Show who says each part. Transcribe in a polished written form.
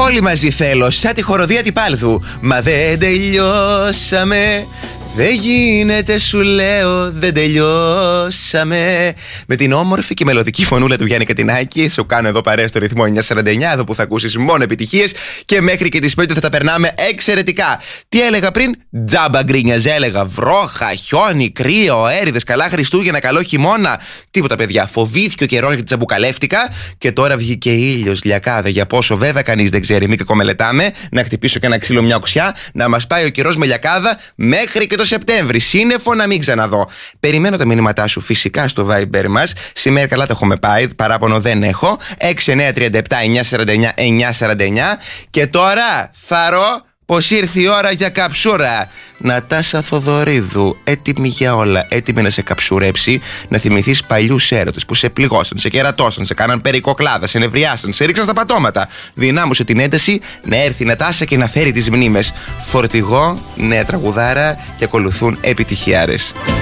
Speaker 1: Όλοι μαζί θέλω, σαν τη χοροδία Τυπάλδου. Μα δεν τελειώσαμε. Δεν γίνεται, σου λέω, δεν τελειώσαμε. Με την όμορφη και μελωδική φωνούλα του Γιάννη Κατινάκη, σου κάνω εδώ παρέα στο ρυθμό 949, εδώ που θα ακούσεις μόνο επιτυχίες και μέχρι και τις 5 θα τα περνάμε εξαιρετικά. Τι έλεγα πριν? Τζάμπα γκρίνιαζε, έλεγα βρόχα, χιόνι, κρύο, έρηδες, καλά Χριστούγεννα, καλό χειμώνα. Τίποτα, παιδιά, φοβήθηκε ο καιρός γιατί τζαμπουκαλεύτηκα και τώρα βγήκε ήλιος, λιακάδα. Για πόσο βέβαια κανείς δεν ξέρει, μην κακομελετάμε. Να χτυπήσω και ένα ξύλο, μια οξιά, να μας πάει ο καιρός με λιακάδα μέχρι και το Σεπτέμβρη. Σύννεφο να μην ξαναδώ. Περιμένω τα μηνύματά σου φυσικά στο Viber μας. Σήμερα καλά το έχουμε πάει, παράπονο δεν έχω. 6937 949 949. Και τώρα θαρώ πως ήρθε η ώρα για καψούρα. Νατάσα Θοδωρίδου, έτοιμη για όλα, έτοιμη να σε καψουρέψει, να θυμηθείς παλιούς έρωτες που σε πληγώσαν, σε κερατώσαν, σε κάναν περικοκλάδα, σε νευριάσαν, σε ρίξαν στα πατώματα. Δυνάμωσε την ένταση να έρθει η Νατάσα και να φέρει τις μνήμες. Φορτηγό, νέα τραγουδάρα και ακολουθούν επιτυχιάρες.